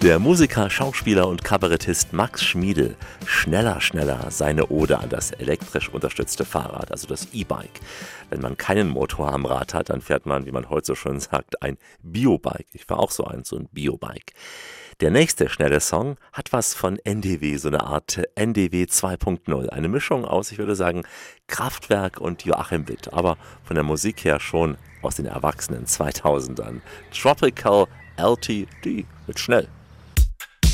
Der Musiker, Schauspieler und Kabarettist Max Schmiedel, schneller, schneller, seine Ode an das elektrisch unterstützte Fahrrad, also das E-Bike. Wenn man keinen Motor am Rad hat, dann fährt man, wie man heute so schön sagt, ein Biobike. Ich fahre auch so ein Biobike. Der nächste schnelle Song hat was von NDW, so eine Art NDW 2.0. Eine Mischung aus, ich würde sagen, Kraftwerk und Joachim Witt, aber von der Musik her schon aus den erwachsenen 2000ern. Tropical LTD, wird schnell.